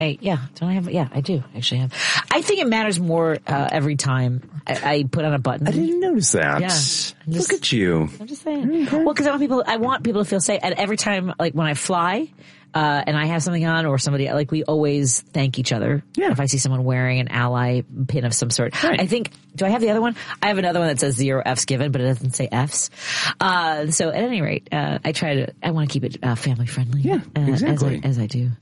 Don't I have? Yeah, I do actually have. I think it matters more every time I put on a button. I didn't notice that. Yeah, Look at you. I'm just saying. Okay. Well, because I want people to feel safe. And every time, like when I fly, and I have something on or somebody, like we always thank each other. Yeah. If I see someone wearing an Ally pin of some sort. Right. I think, do I have the other one? I have another one that says 0 F's given, but it doesn't say F's. So at any rate, I want to keep it family friendly. Yeah, exactly. As I do.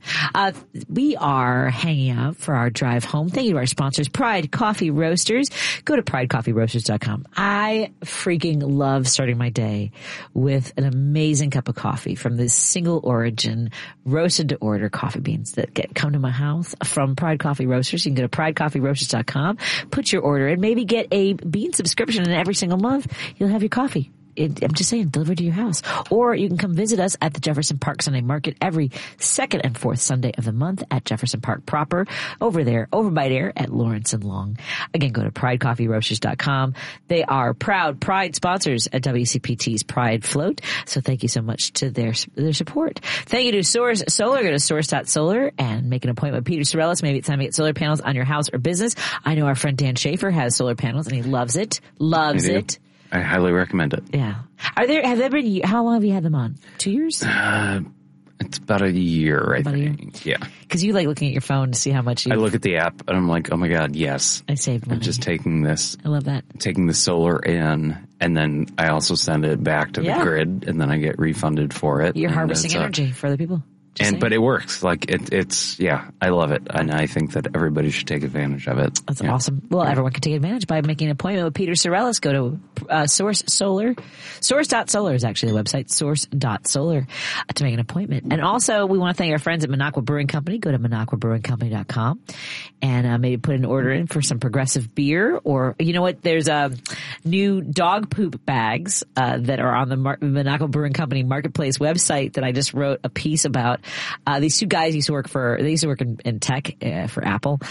We are hanging out for our drive home. Thank you to our sponsors, Pride Coffee Roasters. Go to pridecoffeeroasters.com. I freaking love starting my day with an amazing cup of coffee from this single origin roasted to order coffee beans that come to my house from Pride Coffee Roasters. You can go to pridecoffeeroasters.com, put your order in, maybe get a bean subscription, and every single month you'll have your coffee. I'm just saying, delivered to your house. Or you can come visit us at the Jefferson Park Sunday Market every second and fourth Sunday of the month at Jefferson Park proper, over by there at Lawrence and Long. Again, go to pridecoffeeroasters.com. They are proud Pride sponsors at WCPT's Pride Float. So thank you so much to their support. Thank you to Source Solar. Go to source.solar and make an appointment with Peter Sorellis. Maybe it's time to get solar panels on your house or business. I know our friend Dan Schaefer has solar panels and he loves it. Loves it. I highly recommend it. Yeah. How long have you had them on? 2 years? It's about a year, I think. Yeah. Because you like looking at your phone to see how much I look at the app and I'm like, oh my God, yes. I saved money. I'm just taking this. I love that. Taking the solar in, and then I also send it back to the grid, and then I get refunded for it. You're harvesting energy for other people. But it works. Like it's I love it. And I think that everybody should take advantage of it. That's awesome. Well, everyone can take advantage by making an appointment with Peter Sorellis. Go to Source Solar. Source.solar is actually the website, source.solar, to make an appointment. And also, we want to thank our friends at Minocqua Brewing Company. Go to MinocquaBrewingCompany.com and maybe put an order in for some Progressive beer. Or, you know what, there's new dog poop bags that are on the Minocqua Brewing Company Marketplace website that I just wrote a piece about. These two guys used to work in tech for Apple,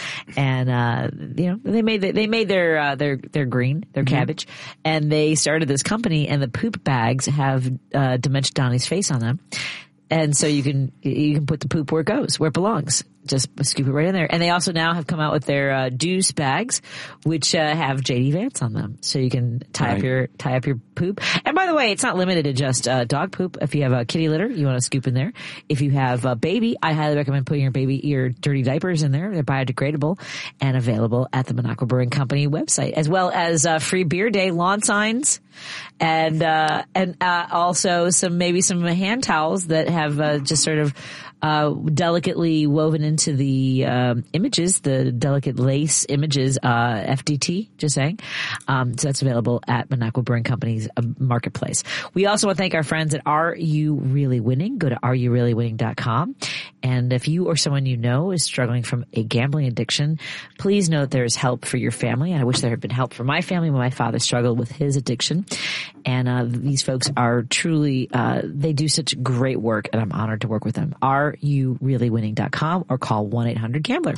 and they made their green, their cabbage, and they started this company, and the poop bags have Dementia Donnie's face on them, and so you can put the poop where it goes, where it belongs. Just scoop it right in there. And they also now have come out with their Deuce bags, which have JD Vance on them, so you can tie up your poop. And by the way, it's not limited to just dog poop. If you have a kitty litter, you want to scoop in there. If you have a baby, I highly recommend putting your dirty diapers in there. They're biodegradable and available at the Minocqua Brewing Company website, as well as free beer day lawn signs, and also some hand towels that have just sort of delicately woven into the images, the delicate lace images, FDT, just saying. So that's available at Minocqua Brewing Company's marketplace. We also want to thank our friends at Are You Really Winning? Go to areyoureallywinning.com. And if you or someone you know is struggling from a gambling addiction, please know that there is help for your family. And I wish there had been help for my family when my father struggled with his addiction. And these folks are truly, they do such great work, and I'm honored to work with them. areyoureallywinning.com or call 1-800-GAMBLER.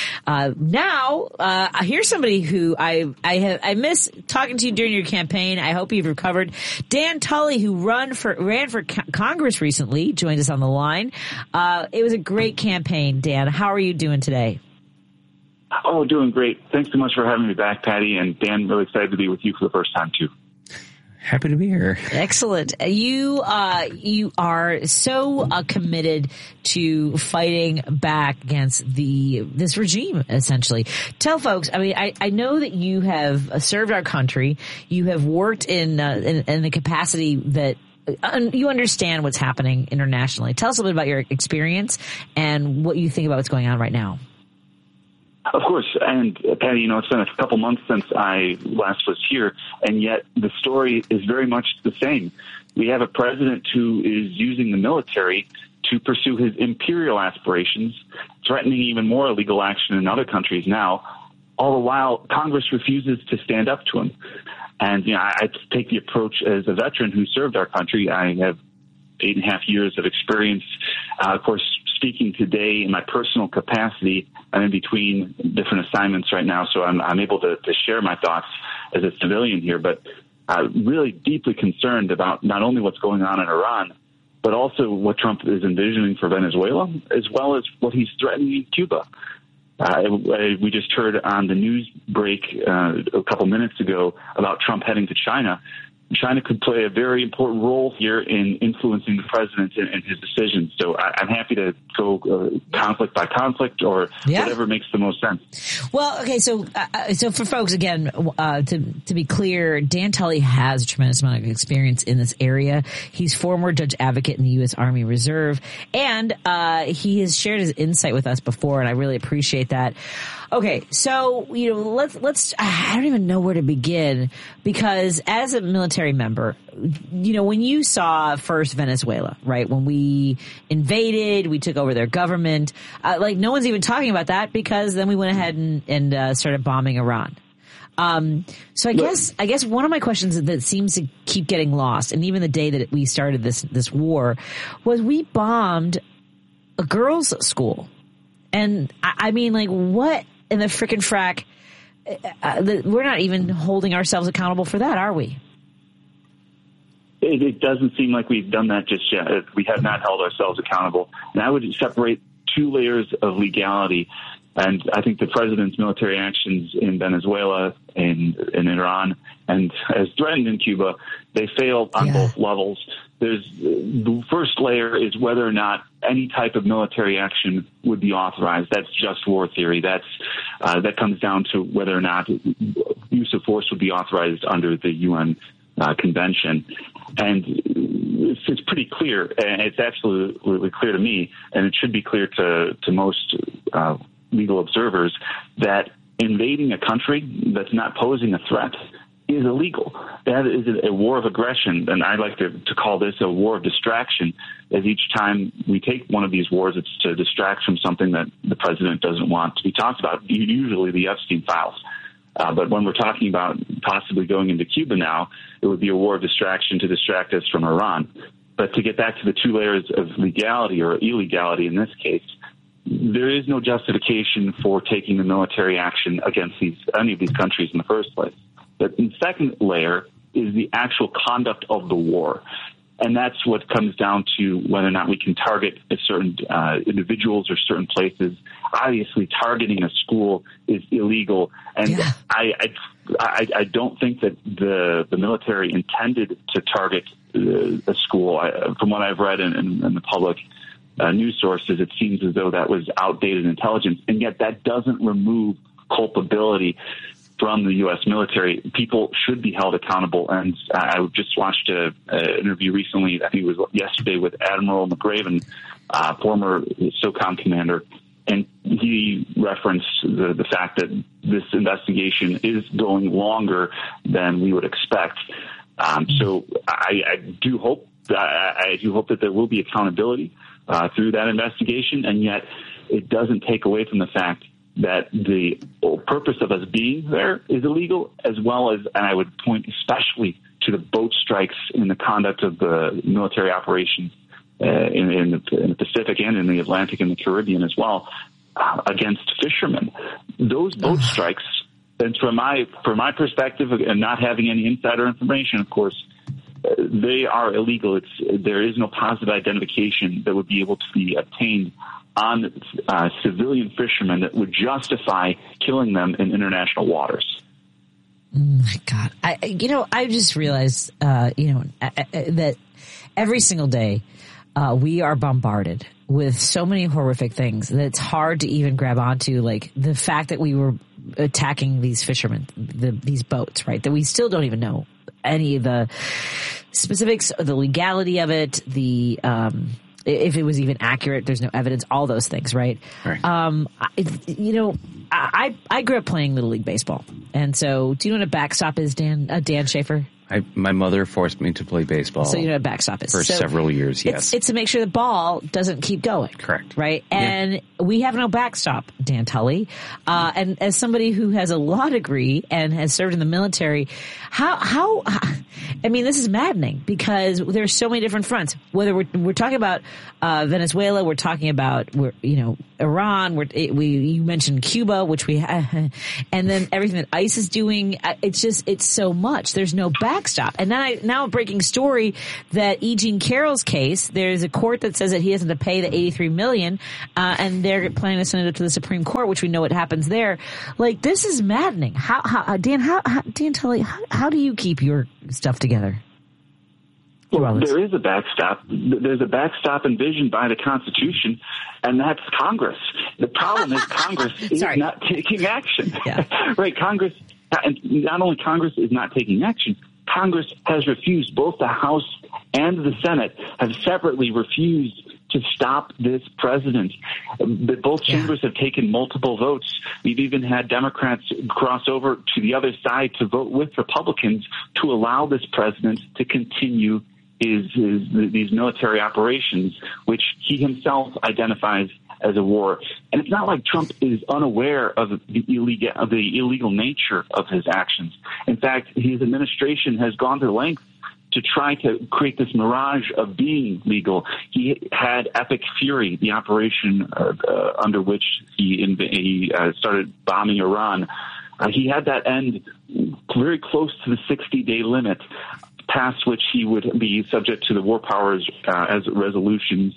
Now, here's somebody who I miss talking to you during your campaign. I hope you've recovered. Dan Tully, who ran for Congress recently, joined us on the line. It was a great campaign, Dan. How are you doing today? Oh, doing great. Thanks so much for having me back, Patty. And Dan, really excited to be with you for the first time, too. Happy to be here. Excellent. You are so committed to fighting back against this regime, essentially. Tell folks, I mean, I know that you have served our country. You have worked in the capacity that you understand what's happening internationally. Tell us a little bit about your experience and what you think about what's going on right now. Of course. And Patty, it's been a couple months since I last was here, and yet the story is very much the same. We have a president who is using the military to pursue his imperial aspirations, threatening even more illegal action in other countries now, all the while Congress refuses to stand up to him. And, I take the approach as a veteran who served our country. I have 8.5 years of experience, of course, speaking today in my personal capacity. I'm in between different assignments right now, so I'm able to share my thoughts as a civilian here, but really deeply concerned about not only what's going on in Iran, but also what Trump is envisioning for Venezuela, as well as what he's threatening Cuba. We just heard on the news break a couple minutes ago about Trump heading to China. China could play a very important role here in influencing the president and his decisions. So I'm happy to go conflict by conflict or whatever makes the most sense. Well, okay, so for folks, again, to be clear, Dan Tully has a tremendous amount of experience in this area. He's former judge advocate in the U.S. Army Reserve, and he has shared his insight with us before, and I really appreciate that. Okay, so, let's, I don't even know where to begin, because as a military member, when you saw first Venezuela, right, when we invaded, we took over their government, no one's even talking about that, because then we went ahead and started bombing Iran. So I guess one of my questions that seems to keep getting lost, and even the day that we started this war, was we bombed a girls' school. And I mean, what in the frickin' frack? We're not even holding ourselves accountable for that, are we? It doesn't seem like we've done that just yet. We have not held ourselves accountable. And I would separate two layers of legality. And I think the president's military actions in Venezuela and in Iran, and as threatened in Cuba, they failed on both levels. The first layer is whether or not any type of military action would be authorized. That's just war theory. That comes down to whether or not use of force would be authorized under the UN convention. And it's pretty clear, and it's absolutely clear to me, and it should be clear to most legal observers, that invading a country that's not posing a threat is illegal. That is a war of aggression, and I like to call this a war of distraction, as each time we take one of these wars, it's to distract from something that the president doesn't want to be talked about, usually the Epstein files. But when we're talking about possibly going into Cuba now, it would be a war of distraction to distract us from Iran. But to get back to the two layers of legality or illegality in this case, there is no justification for taking the military action against any of these countries in the first place. But the second layer is the actual conduct of the war. And that's what comes down to whether or not we can target certain individuals or certain places. Obviously, targeting a school is illegal. And I don't think that the military intended to target a school. From what I've read in the public news sources, it seems as though that was outdated intelligence. And yet that doesn't remove culpability from the U.S. military. People should be held accountable. And I just watched an interview recently, I think it was yesterday, with Admiral McRaven, former SOCOM commander, and he referenced the fact that this investigation is going longer than we would expect. So I do hope that there will be accountability through that investigation, and yet it doesn't take away from the fact that the purpose of us being there is illegal, as well as, and I would point especially to the boat strikes in the conduct of the military operations in the Pacific and in the Atlantic and the Caribbean as well, against fishermen. Those boat strikes, and from my perspective, and not having any insider information, of course, they are illegal. There is no positive identification that would be able to be obtained on civilian fishermen that would justify killing them in international waters. Oh my God. I just realized, that every single day, we are bombarded with so many horrific things that it's hard to even grab onto, like the fact that we were attacking these fishermen, these boats, right? That we still don't even know any of the specifics, the legality of it, if it was even accurate, there's no evidence, all those things, right? I grew up playing Little League Baseball. And so, do you know what a backstop is, Dan Schaefer? My mother forced me to play baseball. So you know what a backstop is. For several years, yes. It's to make sure the ball doesn't keep going. Correct. Right? And we have no backstop, Dan Tully. And as somebody who has a law degree and has served in the military, this is maddening, because there's so many different fronts. Whether we're talking about Venezuela, we're talking about Iran, you mentioned Cuba, which we and then everything that ICE is doing. It's so much. There's no backstop. backstop. And then now a breaking story that E. Jean Carroll's case, there's a court that says that he has to pay the $83 million, and they're planning to send it up to the Supreme Court, which we know what happens there. Like, this is maddening. Dan Tully, how do you keep your stuff together? Well, there is a backstop. There's a backstop envisioned by the Constitution, and that's Congress. The problem is Congress is not taking action. Yeah. Right? Congress, and not only Congress is not taking action, Congress has refused, both the House and the Senate have separately refused to stop this president. Both chambers have taken multiple votes. We've even had Democrats cross over to the other side to vote with Republicans to allow this president to continue these military operations, which he himself identifies as a war. And it's not like Trump is unaware of the illegal nature of his actions. In fact, his administration has gone to lengths to try to create this mirage of being legal. He had Epic Fury, the operation under which he started bombing Iran. He had that end very close to the 60-day limit, past which he would be subject to the War Powers as resolutions,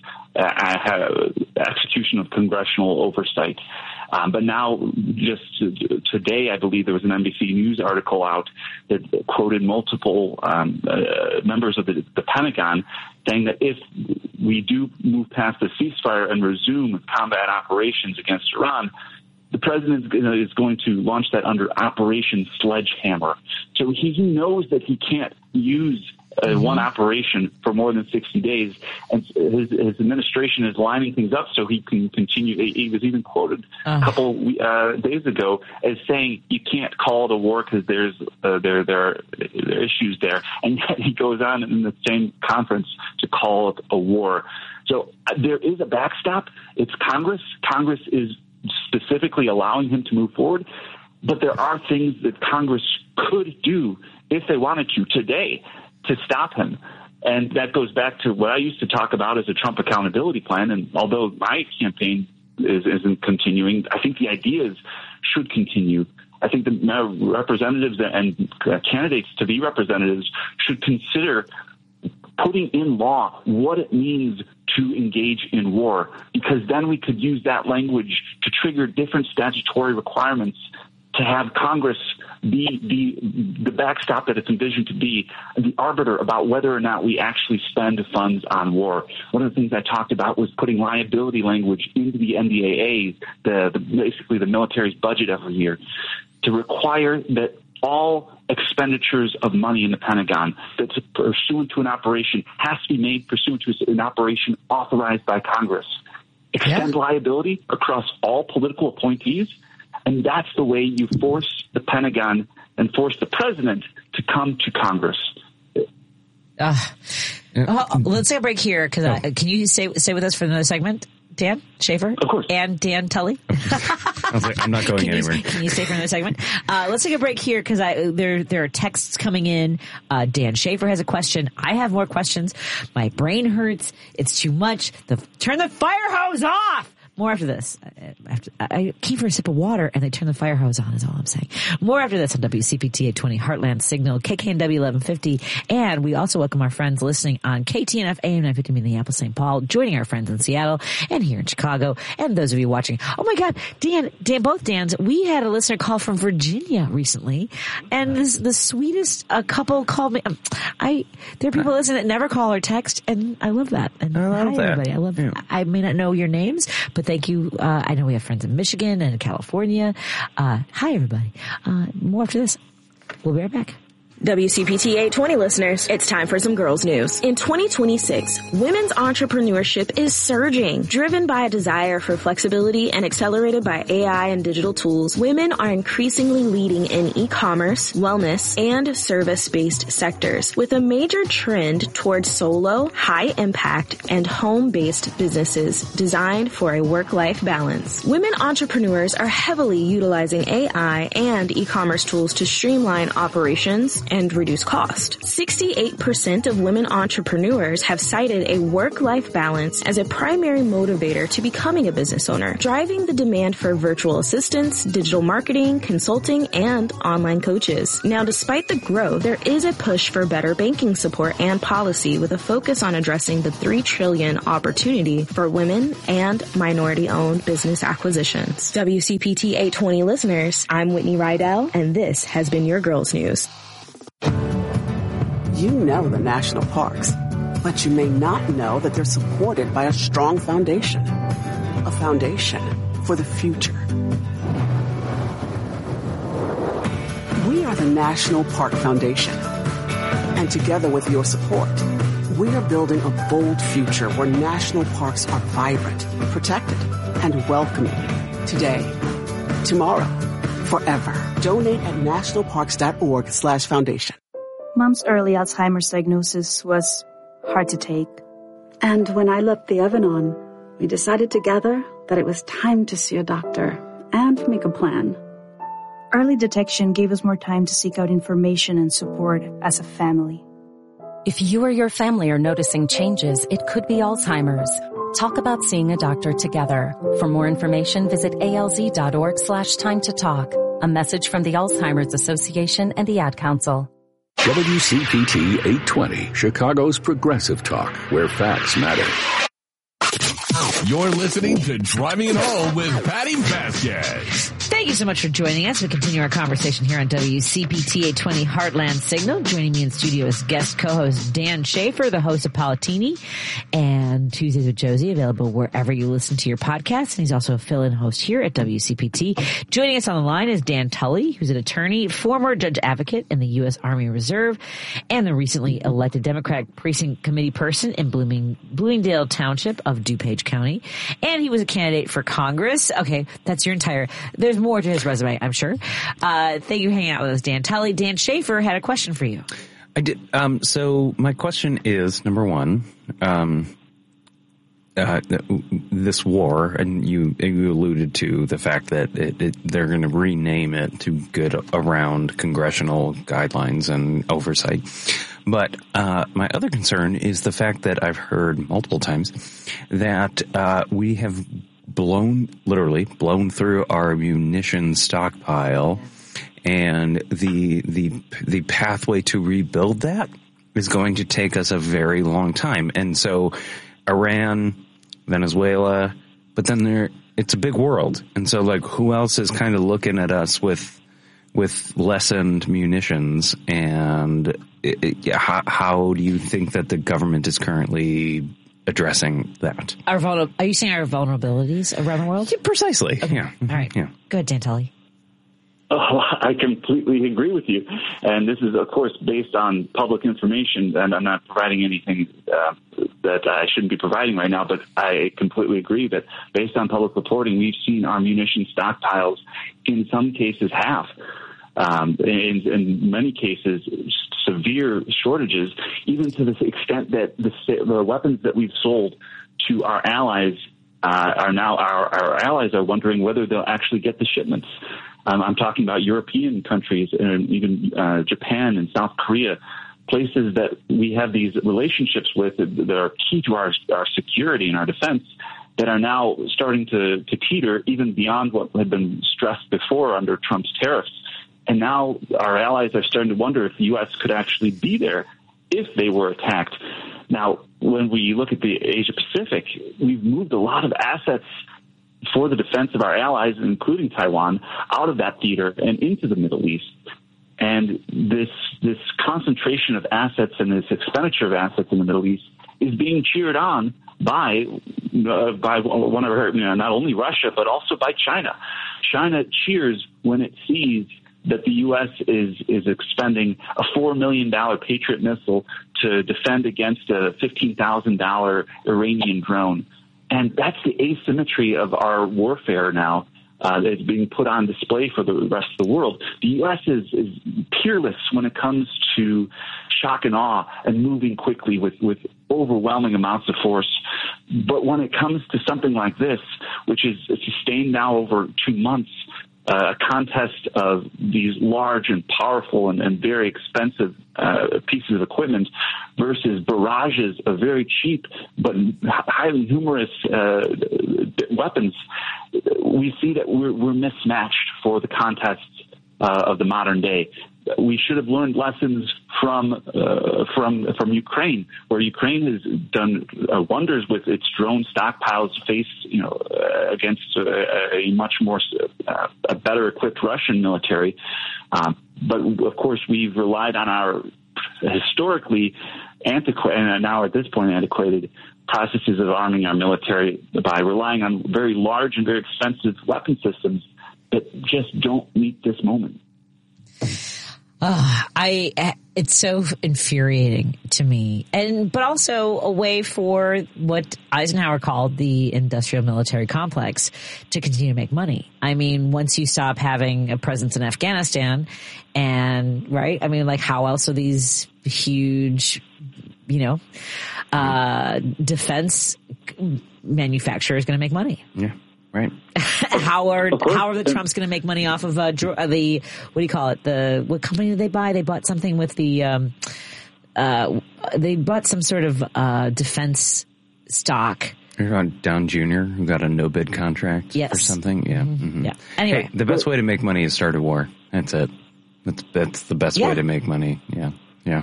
execution of congressional oversight. But now, just today, I believe there was an NBC News article out that quoted multiple members of the Pentagon saying that if we do move past the ceasefire and resume combat operations against Iran, the president is going to launch that under Operation Sledgehammer. So he knows that he can't use one operation for more than 60 days, and his administration is lining things up so he can continue. He was even quoted a couple days ago as saying you can't call it a war because there are issues there, and yet he goes on in the same conference to call it a war. So there is a backstop. It's Congress. Congress is specifically allowing him to move forward, but there are things that Congress could do if they wanted to today to stop him. And that goes back to what I used to talk about as a Trump accountability plan. And although my campaign isn't continuing, I think the ideas should continue. I think the representatives and candidates to be representatives should consider putting in law what it means to engage in war, because then we could use that language to trigger different statutory requirements to have Congress be the backstop that it's envisioned to be, the arbiter about whether or not we actually spend funds on war. One of the things I talked about was putting liability language into the NDAA, basically the military's budget every year, to require that all expenditures of money in the Pentagon that's pursuant to an operation has to be made pursuant to an operation authorized by Congress. Extend liability across all political appointees, and that's the way you force the Pentagon and force the president to come to Congress. Let's take a break here, because can you stay with us for another segment? Dan Schaefer? Of course. And Dan Tully? I was like, I'm not going anywhere. Can you stay for another segment? Let's take a break here, because there are texts coming in. Dan Schaefer has a question. I have more questions. My brain hurts. It's too much. Turn the fire hose off! More after this. I came for a sip of water and they turned the fire hose on, is all I'm saying. More after this on WCPT 820 Heartland Signal, KKNW 1150. And we also welcome our friends listening on KTNF AM 950 Minneapolis, St. Paul, joining our friends in Seattle and here in Chicago. And those of you watching. Oh my God, Dan, both Dans, we had a listener call from Virginia recently. And the sweetest couple called me. There are people listening that never call or text, and I love that. And I love that. Everybody. I love that. I may not know your names, but thank you. I know we have friends in Michigan and California. Hi, everybody. More after this. We'll be right back. WCPT 820 listeners, it's time for some girls news. In 2026, women's entrepreneurship is surging. Driven by a desire for flexibility and accelerated by AI and digital tools, women are increasingly leading in e-commerce, wellness, and service-based sectors, with a major trend towards solo, high-impact, and home-based businesses designed for a work-life balance. Women entrepreneurs are heavily utilizing AI and e-commerce tools to streamline operations and reduce cost. 68% of women entrepreneurs have cited a work-life balance as a primary motivator to becoming a business owner, driving the demand for virtual assistants, digital marketing, consulting, and online coaches. Now, despite the growth, there is a push for better banking support and policy with a focus on addressing the $3 trillion opportunity for women and minority-owned business acquisitions. WCPT 820 listeners, I'm Whitney Rydell, and this has been your Girls News. You know the national parks, but you may not know that they're supported by a strong foundation. A foundation for the future. We are the National Park Foundation. And together with your support, we are building a bold future where national parks are vibrant, protected, and welcoming. Today, tomorrow, forever. Donate at nationalparks.org/foundation. Mom's early Alzheimer's diagnosis was hard to take. And when I left the oven on, we decided together that it was time to see a doctor and make a plan. Early detection gave us more time to seek out information and support as a family. If you or your family are noticing changes, it could be Alzheimer's. Talk about seeing a doctor together. For more information, visit alz.org/time to talk. A message from the Alzheimer's Association and the Ad Council. WCPT 820, Chicago's progressive talk, where facts matter. You're listening to Driving It Home with Patty Vasquez. Thank you so much for joining us. We continue our conversation here on WCPT 820 Heartland Signal. Joining me in studio is guest co-host Dan Schaefer, the host of Politini and Tuesdays with Josie, available wherever you listen to your podcasts. And he's also a fill-in host here at WCPT. Joining us on the line is Dan Tully, who's an attorney, former judge advocate in the U.S. Army Reserve, and the recently elected Democratic Precinct Committee person in Bloomingdale Township of DuPage County. And he was a candidate for Congress. Okay, that's your entire... There's more to his resume, I'm sure. Thank you for hanging out with us, Dan Tully. Dan Schaefer had a question for you. I did. So my question is, number one, this war, and you alluded to the fact that they're going to rename it to get around congressional guidelines and oversight. But my other concern is the fact that I've heard multiple times that we have literally blown through our munition stockpile, and the pathway to rebuild that is going to take us a very long time. And so Iran, Venezuela, but then it's a big world. And so like who else is kind of looking at us with lessened munitions, and how do you think that the government is currently addressing that? Are you saying our vulnerabilities around the world? Yeah, precisely. Okay. Yeah. All right. Yeah. Go ahead, Dan Tully. Oh, I completely agree with you. And this is, of course, based on public information, and I'm not providing anything that I shouldn't be providing right now, but I completely agree that based on public reporting, we've seen our munition stockpiles in some cases half. In many cases, severe shortages, even to the extent that the weapons that we've sold to our allies are now our allies are wondering whether they'll actually get the shipments. I'm talking about European countries and even Japan and South Korea, places that we have these relationships with that are key to our security and our defense, that are now starting to teeter even beyond what had been stressed before under Trump's tariffs. And now our allies are starting to wonder if the U.S. could actually be there if they were attacked. Now, when we look at the Asia Pacific, we've moved a lot of assets for the defense of our allies, including Taiwan, out of that theater and into the Middle East. And this concentration of assets and this expenditure of assets in the Middle East is being cheered on by one of her, not only Russia, but also by China. China cheers when it sees that the U.S. is expending a $4 million Patriot missile to defend against a $15,000 Iranian drone. And that's the asymmetry of our warfare now that's being put on display for the rest of the world. The U.S. is peerless when it comes to shock and awe and moving quickly with overwhelming amounts of force. But when it comes to something like this, which is sustained now over 2 months, a contest of these large and powerful and very expensive pieces of equipment versus barrages of very cheap but highly numerous weapons, we see that we're mismatched for the contests of the modern day. We should have learned lessons from Ukraine, where Ukraine has done wonders with its drone stockpiles against a much more a better equipped Russian military. But of course, we've relied on our historically antiquated and now at this point antiquated processes of arming our military by relying on very large and very expensive weapon systems that just don't meet this moment. It's so infuriating to me, but also a way for what Eisenhower called the industrial military complex to continue to make money. I mean, once you stop having a presence in Afghanistan how else are these huge, defense manufacturers going to make money? Yeah. Right. How are the Trumps going to make money off of what do you call it? What company did they buy? They bought something with they bought some sort of defense stock. You're on Down Jr., who got a no bid contract or something. Yeah. Mm-hmm. Yeah. Anyway, hey, the best way to make money is start a war. That's it. That's the best way to make money. Yeah. Yeah.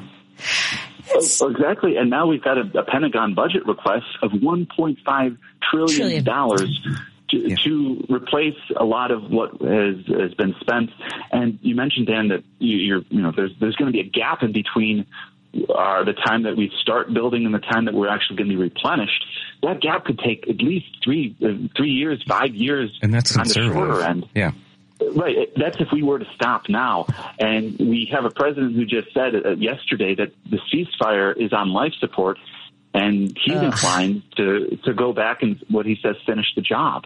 Exactly. And now we've got a Pentagon budget request of $1.5 trillion. To replace a lot of what has been spent. And you mentioned, Dan, that there's going to be a gap in between the time that we start building and the time that we're actually going to be replenished. That gap could take at least 3 years, 5 years, and that's on the shorter end. Yeah. Right. That's if we were to stop now. And we have a president who just said yesterday that the ceasefire is on life support. And he's inclined to go back and what he says, finish the job,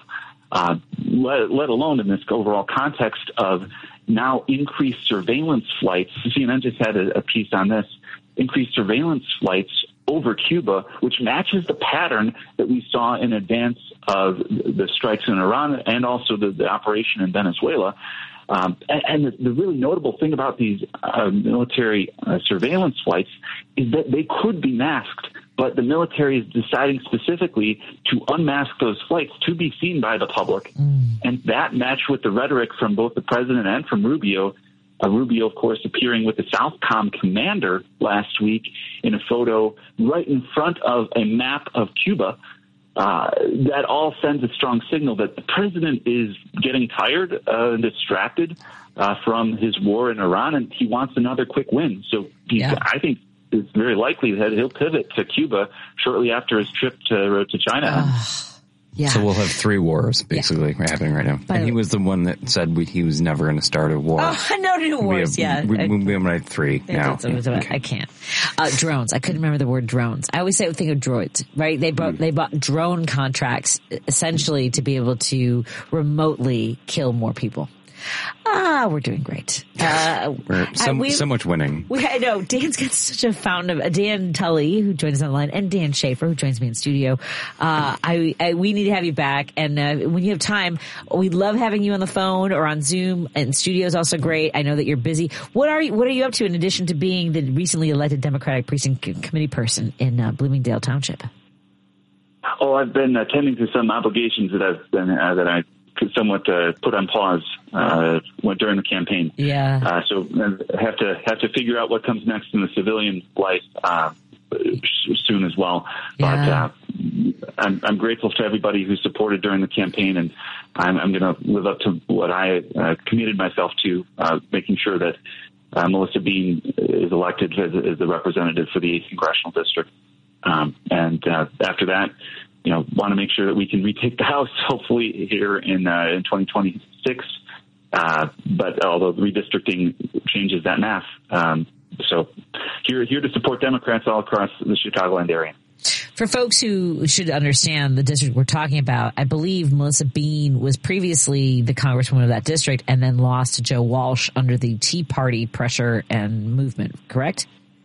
let alone in this overall context of now increased surveillance flights. CNN just had a piece on this, increased surveillance flights over Cuba, which matches the pattern that we saw in advance of the strikes in Iran and also the operation in Venezuela. And the really notable thing about these military surveillance flights is that they could be masked, but the military is deciding specifically to unmask those flights to be seen by the public. And that matched with the rhetoric from both the president and from Rubio. Rubio, of course, appearing with the Southcom commander last week in a photo right in front of a map of Cuba. That all sends a strong signal that the president is getting tired and distracted from his war in Iran, and he wants another quick win. So I think it's very likely that he'll pivot to Cuba shortly after his trip to China. So we'll have 3 wars basically happening right now. And he was the one that said he was never going to start a war. No new wars. We have 3 now. I can't. Drones. I couldn't remember the word drones. I always think of droids, right? They bought drone contracts essentially to be able to remotely kill more people. We're doing great. We're so much winning. I know. Dan's got such a fountain of Dan Tully, who joins us online, and Dan Schaefer, who joins me in studio. We need to have you back. And when you have time, we love having you on the phone or on Zoom. And studio is also great. I know that you're busy. What are you up to in addition to being the recently elected Democratic Precinct Committee person in Bloomingdale Township? Oh, I've been attending to some obligations that I somewhat put on pause during the campaign. Yeah. So I have to figure out what comes next in the civilian life soon as well. Yeah. But I'm grateful to everybody who supported during the campaign, and I'm going to live up to what I committed myself to, making sure that Melissa Bean is elected as the representative for the 8th Congressional District. And after that, want to make sure that we can retake the House, hopefully here in 2026. But although redistricting changes that math, so here to support Democrats all across the Chicagoland area. For folks who should understand the district we're talking about, I believe Melissa Bean was previously the congresswoman of that district and then lost to Joe Walsh under the Tea Party pressure and movement, correct?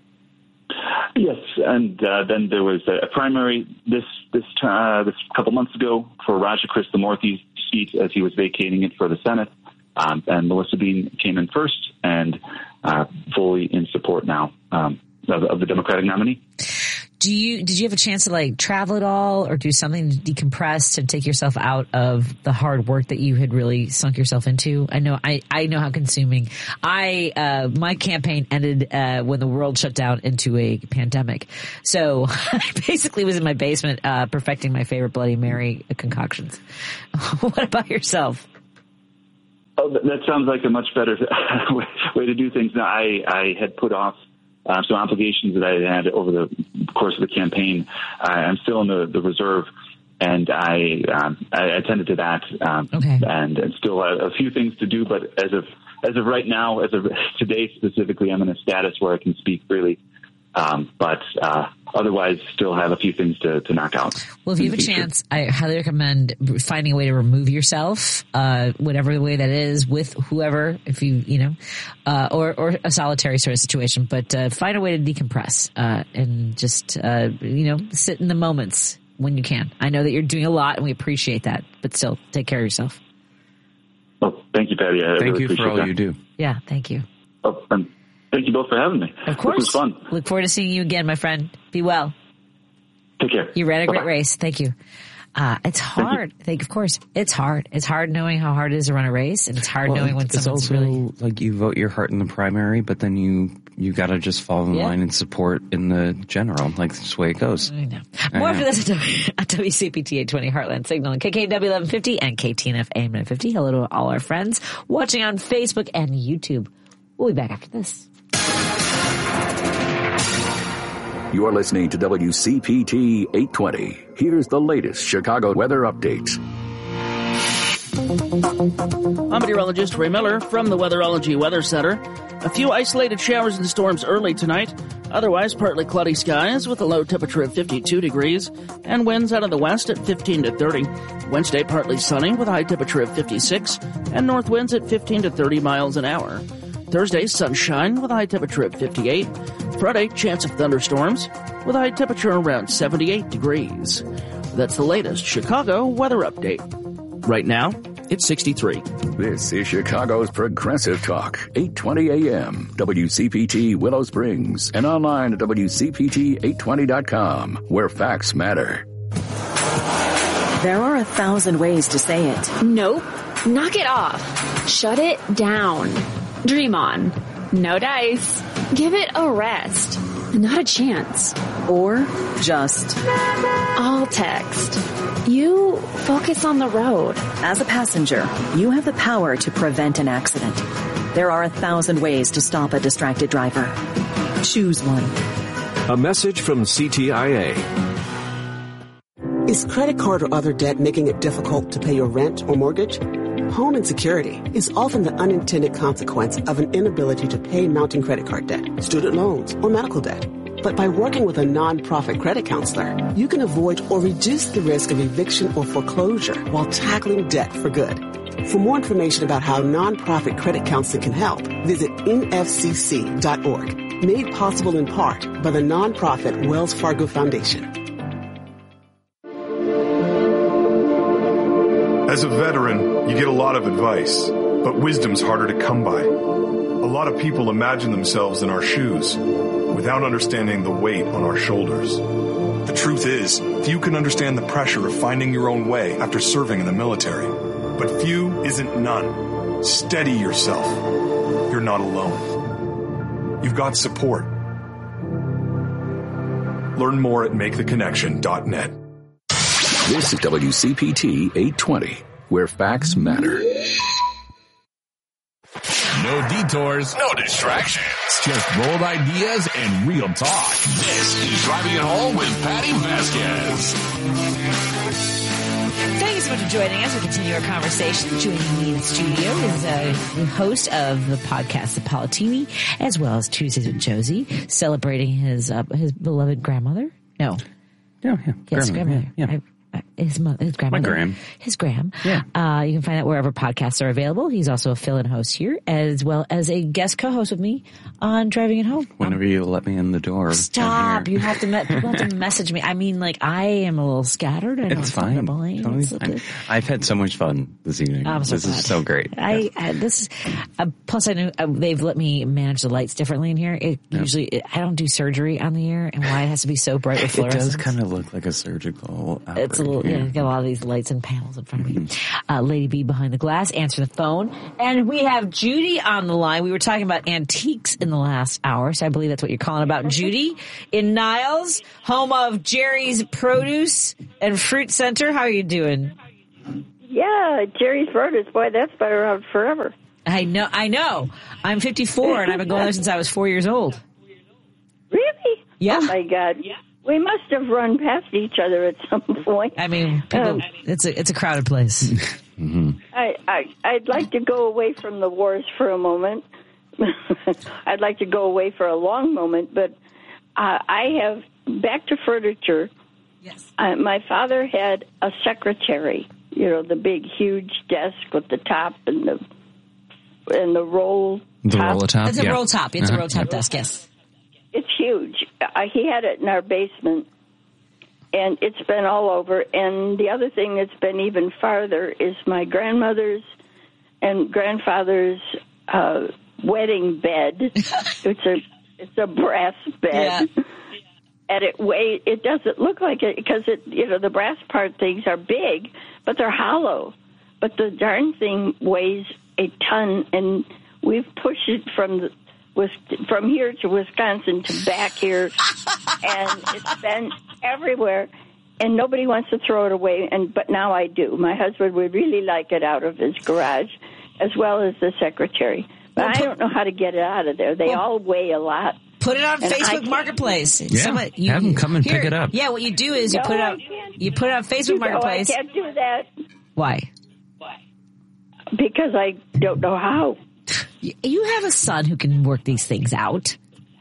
Yes, and then there was a primary this couple months ago for Raja Krishnamurthy's seat as he was vacating it for the Senate. And Melissa Bean came in first and fully in support now of the Democratic nominee. Did you have a chance to like travel at all or do something to decompress, to take yourself out of the hard work that you had really sunk yourself into? I know how consuming. My campaign ended when the world shut down into a pandemic. So I basically was in my basement perfecting my favorite Bloody Mary concoctions. What about yourself? Oh, that sounds like a much better way to do things. Now, I had put off some obligations that I had over the course of the campaign. I'm still in the reserve, and I attended to that, and still have a few things to do. But as of right now, as of today specifically, I'm in a status where I can speak freely. But otherwise, still have a few things to knock out. Well, if you have a chance, I highly recommend finding a way to remove yourself, whatever the way that is, with whoever, if or a solitary sort of situation. But find a way to decompress and just sit in the moments when you can. I know that you're doing a lot, and we appreciate that. But still, take care of yourself. Well, thank you, Patty. Thank you for all you do. Yeah, thank you. Oh, and thank you both for having me. Of course. This was fun. Look forward to seeing you again, my friend. Be well. Take care. You ran a great Bye-bye. race. Thank you. It's hard. Of course, it's hard. It's hard knowing how hard it is to run a race, and it's hard knowing when someone's also really like you vote your heart in the primary, but then you got to just fall in line and support in the general. Like that's the way it goes. I know. More after this at WCPT 820 Heartland Signal and KKW 1150 and KTNF AM 950. Hello to all our friends watching on Facebook and YouTube. We'll be back after this. You are listening to WCPT 820. Here's the latest Chicago weather update. I'm meteorologist Ray Miller from the Weatherology Weather Center. A few isolated showers and storms early tonight. Otherwise, partly cloudy skies with a low temperature of 52 degrees and winds out of the west at 15 to 30. Wednesday, partly sunny with a high temperature of 56 and north winds at 15 to 30 miles an hour. Thursday, sunshine with a high temperature of 58. Friday, chance of thunderstorms with a high temperature around 78 degrees. That's the latest Chicago weather update. Right now, it's 63. This is Chicago's Progressive Talk, 820 AM, WCPT Willow Springs, and online at WCPT820.com, where facts matter. There are 1,000 ways to say it. Nope. Knock it off. Shut it down. Dream on. No dice. Give it a rest. Not a chance. Or just I'll text. You focus on the road. As a passenger, you have the power to prevent an accident. There are 1,000 ways to stop a distracted driver. Choose one. A message from CTIA. Is credit card or other debt making it difficult to pay your rent or mortgage? Home insecurity is often the unintended consequence of an inability to pay mounting credit card debt, student loans, or medical debt. But by working with a nonprofit credit counselor, you can avoid or reduce the risk of eviction or foreclosure while tackling debt for good. For more information about how nonprofit credit counseling can help, visit nfcc.org. Made possible in part by the nonprofit Wells Fargo Foundation. As a veteran, you get a lot of advice, but wisdom's harder to come by. A lot of people imagine themselves in our shoes without understanding the weight on our shoulders. The truth is, few can understand the pressure of finding your own way after serving in the military. But few isn't none. Steady yourself. You're not alone. You've got support. Learn more at maketheconnection.net. This is WCPT 820, where facts matter. No detours, no distractions. Just bold ideas and real talk. This is Driving It Home with Patty Vasquez. Thank you so much for joining us. We'll continue our conversation. Joining me in the studio is the host of the podcast, The Politini, as well as Tuesdays with Josie, celebrating his beloved grandmother. No. Yeah. Yes, grandmother. Yeah. his grandmother. My gram. His gram. Yeah. You can find that wherever podcasts are available. He's also a fill-in host here, as well as a guest co-host with me on Driving It Home. Whenever you let me in the door. Stop. You have to message me. I mean, like, I am a little scattered. I it's fine. Totally fine. I've had so much fun this evening. This is so great. Plus I know they've let me manage the lights differently in here. Usually I don't do surgery on the air, and why it has to be so bright with fluorescence. It does kind of look like a surgical outbreak. It's a little, got a lot of these lights and panels in front of me. Lady B behind the glass, answer the phone. And we have Judy on the line. We were talking about antiques in the last hour, so I believe that's what you're calling about. Judy in Niles, home of Jerry's Produce and Fruit Center. How are you doing? Yeah, Jerry's Produce. Boy, that's been around forever. I know. I'm 54 and I've been going there since I was 4 years old. Really? Yeah. Oh my God. Yeah. We must have run past each other at some point. I mean, it's a crowded place. Mm-hmm. I'd like to go away from the wars for a moment. I'd like to go away for a long moment, but I have back to furniture. Yes. My father had a secretary. You know, the big, huge desk with the top and the roll. The roll top. It's a roll top. It's a roll top desk. Yes. It's huge. He had it in our basement, and it's been all over. And the other thing that's been even farther is my grandmother's and grandfather's wedding bed. It's a brass bed, and it doesn't look like it because the brass part things are big, but they're hollow. But the darn thing weighs a ton, and we've pushed it from here to Wisconsin to back here, and it's been everywhere, and nobody wants to throw it away. But now I do. My husband would really like it out of his garage, as well as the secretary. But I don't know how to get it out of there. They all weigh a lot. Put it on Facebook Marketplace. Yeah, have them come and pick it up. Yeah, what you do is you put it on Facebook Marketplace. I can't do that. Why? Because I don't know how. You have a son who can work these things out.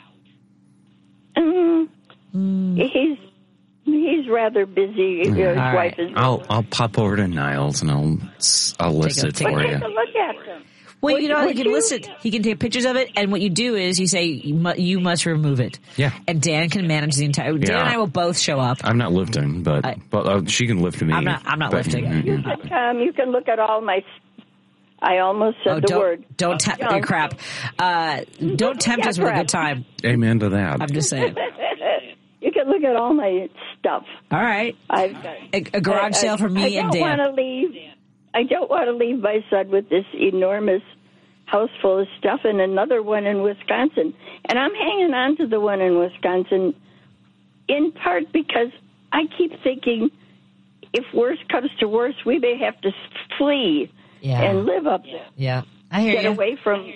He's rather busy. His wife is. I'll pop over to Niles and I'll list it for you. Take a look at them. Well, he can list it. He can take pictures of it, and what you do is you say you must remove it. Yeah. And Dan can manage the entire. Dan and I will both show up. I'm not lifting, but she can lift me. I'm not lifting. You can look at all my. I almost said the word. Don't tempt your crap. Don't tempt us with a good time. Amen to that. I'm just saying. You can look at all my stuff. All right. I've got a garage sale for me and Dan. I don't want to leave my son with this enormous house full of stuff and another one in Wisconsin. And I'm hanging on to the one in Wisconsin in part because I keep thinking if worse comes to worse, we may have to flee and live up there. Yeah, I hear you. Get away from,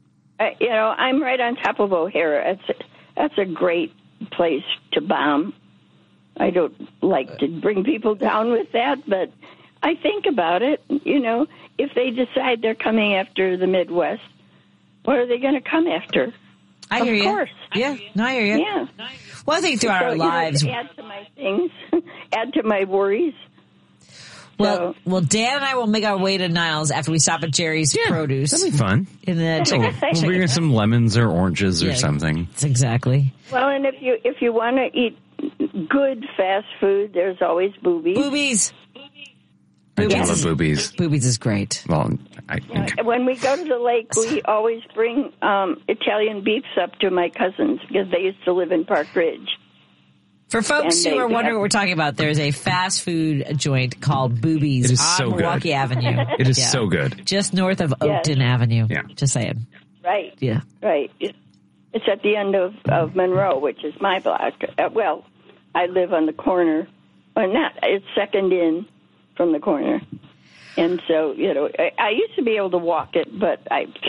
I'm right on top of O'Hara. That's a great place to bomb. I don't like to bring people down with that, but I think about it. If they decide they're coming after the Midwest, what are they going to come after? I hear you. Of course. Yeah, no, I hear you. Yeah. Well, I think throughout our lives. Add to my things, add to my worries. Well, Dan and I will make our way to Niles after we stop at Jerry's Produce. That'll be fun. And then we'll bring some lemons or oranges or something. Exactly. Well, and if you want to eat good fast food, there's always Boobies. Boobies. I do love Boobies. Boobies is great. Well, when we go to the lake, we always bring Italian beefs up to my cousins because they used to live in Park Ridge. For folks who are wondering what we're talking about, there's a fast food joint called Boobies on Milwaukee Avenue. It is so good. Just north of Oakton Avenue. Yeah. Just saying. Right. Yeah. Right. It's at the end of Monroe, which is my block. I live on the corner. Well, it's second in from the corner. And so, I used to be able to walk it, but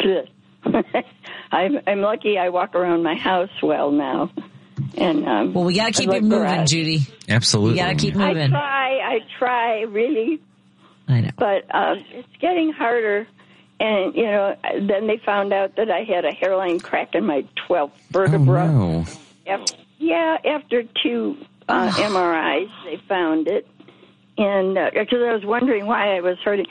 I'm lucky I walk around my house well now. And we got to keep it moving, Judy. Absolutely. You got to keep moving. I try, really. I know. But it's getting harder. And, then they found out that I had a hairline crack in my 12th vertebra. Oh, no. After 2 MRIs, they found it. And because I was wondering why I was hurting.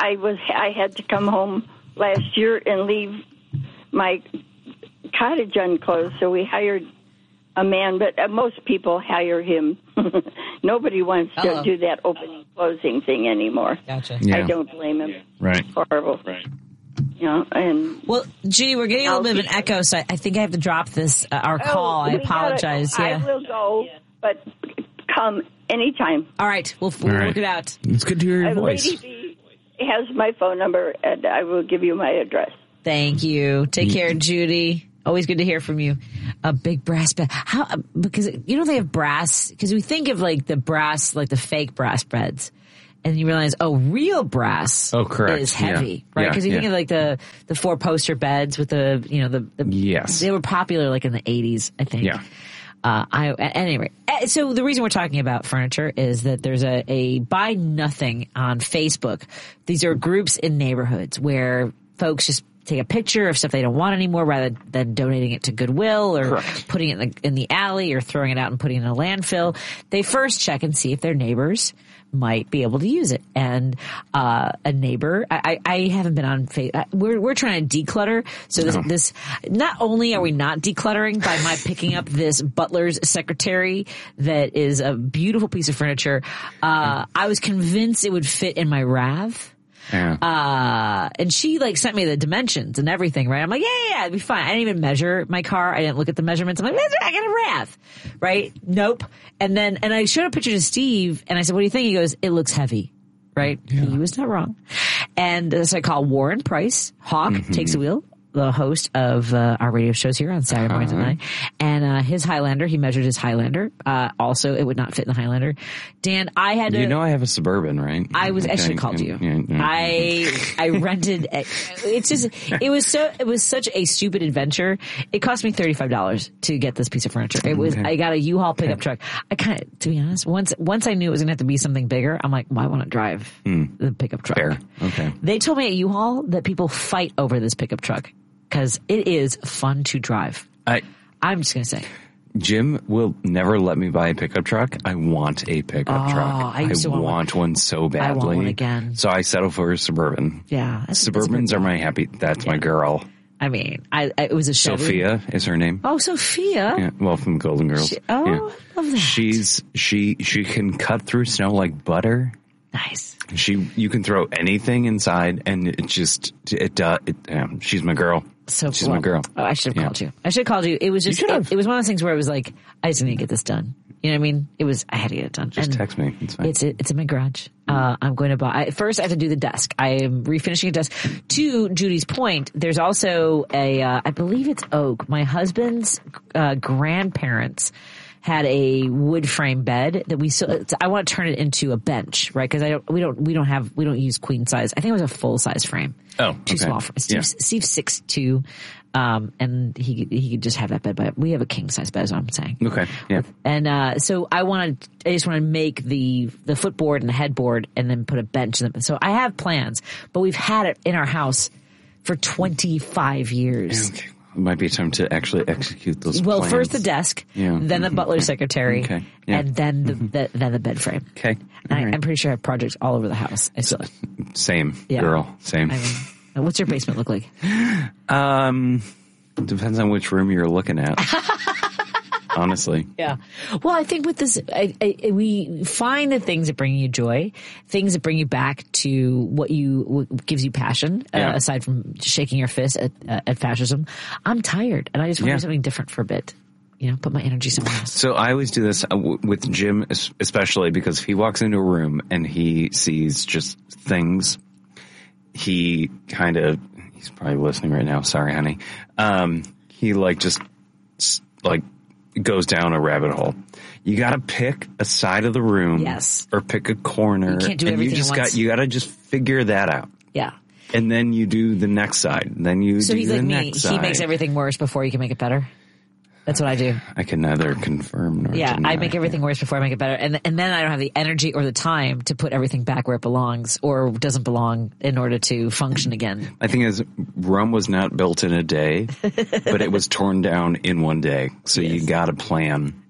I had to come home last year and leave my cottage unclosed, so we hired a man, but most people hire him. Nobody wants to do that opening closing thing anymore. Gotcha. I don't blame him. Right. Horrible. Right. You know, and well, Judy, we're getting a little bit of an echo, so I think I have to drop this our call. I apologize. I will go, but come anytime. All right, we'll work it out. It's good to hear your voice. Lady B has my phone number, and I will give you my address. Thank you. Take care, Judy. Always good to hear from you. A big brass bed. How? Because they have brass. Because we think of like the brass, like the fake brass beds, and you realize, real brass. Correct. Is heavy, right? Because you think of like the 4-poster beds with the yes, they were popular like in the 80s, I think. Yeah. Anyway, so the reason we're talking about furniture is that there's a Buy Nothing on Facebook. These are groups in neighborhoods where folks just take a picture of stuff they don't want anymore rather than donating it to Goodwill or putting it in the alley or throwing it out and putting it in a landfill. They first check and see if their neighbors might be able to use it. And a neighbor, I haven't been on Facebook. We're trying to declutter. So this not only are we not decluttering by my picking up this butler's secretary that is a beautiful piece of furniture, I was convinced it would fit in my RAV. Yeah. And she like sent me the dimensions and everything, right? I'm like, yeah, it'd be fine. I didn't even measure my car. I didn't look at the measurements. I'm like, I got a RAV, right? Nope. And I showed a picture to Steve and I said, what do you think? He goes, it looks heavy, right? Yeah. He was not wrong. And so I called Warren Price. Hawk takes the wheel. The host of our radio shows here on Saturday mornings at 9. And his Highlander, he measured his Highlander. Also, it would not fit in the Highlander. Dan, I had to... You know I have a Suburban, right? I should have called you. I rented... It was such a stupid adventure. It cost me $35 to get this piece of furniture. It was... I got a U-Haul pickup truck. I kind of, to be honest, once I knew it was going to have to be something bigger, I'm like, well, I want to drive the pickup truck. Fair. Okay. They told me at U-Haul that people fight over this pickup truck. Because it is fun to drive. I'm just going to say. Jim will never let me buy a pickup truck. I want a pickup truck. I want one so badly. I want one again. So I settle for a Suburban. Yeah. Suburbans are my happy. That's my girl. I mean, it was a Chevy. Sophia is her name. Oh, Sophia. Yeah, well, from Golden Girls. Love that. She can cut through snow like butter. Nice. You can throw anything inside, and she's my girl. She's my girl. Oh, I should have called you. It was just, it was one of those things where it was like, I just need to get this done. You know what I mean? I had to get it done. Just text me. It's fine. It's in my garage. I'm going to buy, first I have to do the desk. I am refinishing a desk. To Judy's point, there's also I believe it's oak. My husband's, grandparents had a wood frame bed that I want to turn it into a bench, right? Cause we don't use queen size. I think it was a full size frame. Oh, too small for Steve's 6'2", and he could just have that bed, but we have a king size bed is what I'm saying. Okay. Yeah. And, so I just want to make the footboard and the headboard and then put a bench in them. So I have plans, but we've had it in our house for 25 years. Okay. It might be time to actually execute those plans. Well, first the desk, then the butler secretary, and then the bed frame. Okay. I'm pretty sure I have projects all over the house. Same, girl. Same. I mean, what's your basement look like? Depends on which room you're looking at. Honestly. Yeah. Well, I think with this, we find the things that bring you joy, things that bring you back to what gives you passion, aside from shaking your fist at fascism. I'm tired and I just want to do something different for a bit. Put my energy somewhere else. So I always do this with Jim, especially because if he walks into a room and he sees just things, he's probably listening right now. Sorry, honey. He just goes down a rabbit hole. You got to pick a side of the room, or pick a corner. You can't do everything at once. You got to just figure that out. Yeah. And then you do the next side. Then you do the next side. So he's like me. He makes everything worse before you can make it better. That's what I do. I can neither confirm nor deny. I make everything worse before I make it better. And then I don't have the energy or the time to put everything back where it belongs or doesn't belong in order to function again. I think Rome was not built in a day, but it was torn down in one day. So you got to plan.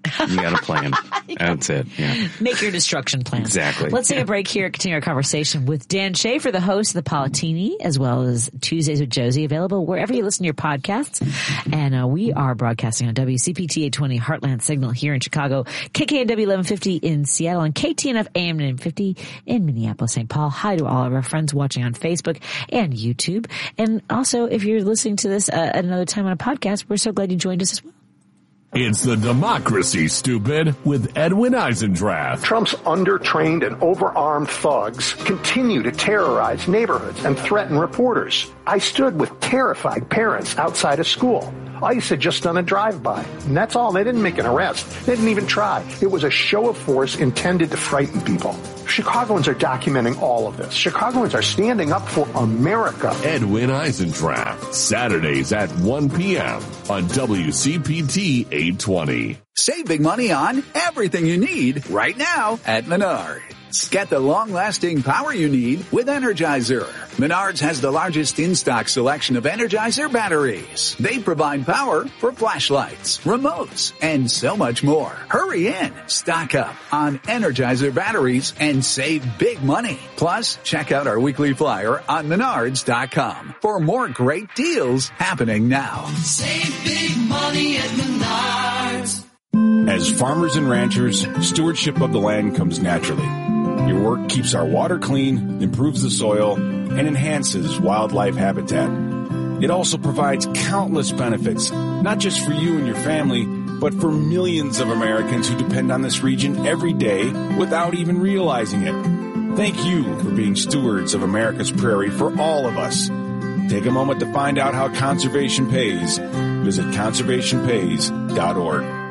You got to plan. That's it. Yeah. Make your destruction plan. Exactly. Let's take a break here and continue our conversation with Dan Schaefer, the host of the Palatini, as well as Tuesdays with Josie, available wherever you listen to your podcasts. And we are broadcasting on WCPT 820 Heartland Signal here in Chicago, KKNW 1150 in Seattle, and KTNF AM 950 in Minneapolis, St. Paul. Hi to all of our friends watching on Facebook and YouTube. And also, if you're listening to this at another time on a podcast, we're so glad you joined us as well. It's the Democracy, stupid, with Edwin Eisendrath. Trump's undertrained and overarmed thugs continue to terrorize neighborhoods and threaten reporters. I stood with terrified parents outside a school. ICE had just done a drive-by, and that's all. They didn't make an arrest. They didn't even try. It was a show of force intended to frighten people. Chicagoans are documenting all of this. Chicagoans are standing up for America. Edwin Eisendrath, Saturdays at 1 p.m. on WCPT 820. Save big money on everything you need right now at Menards. Get the long-lasting power you need with Energizer. Menards has the largest in-stock selection of Energizer batteries. They provide power for flashlights, remotes, and so much more. Hurry in, stock up on Energizer batteries, and save big money. Plus, check out our weekly flyer on Menards.com for more great deals happening now. Save big money at Menards. As farmers and ranchers, stewardship of the land comes naturally. Your work keeps our water clean, improves the soil, and enhances wildlife habitat. It also provides countless benefits, not just for you and your family, but for millions of Americans who depend on this region every day without even realizing it. Thank you for being stewards of America's prairie for all of us. Take a moment to find out how conservation pays. Visit conservationpays.org.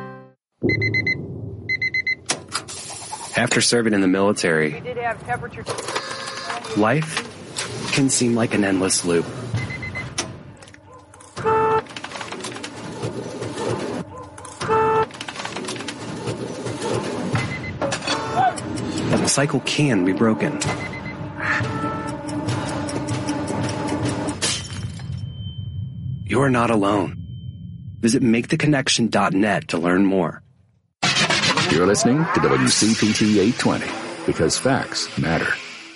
After serving in the military, life can seem like an endless loop. But the cycle can be broken. You're not alone. Visit MakeTheConnection.net to learn more. You're listening to WCPT 820 because facts matter.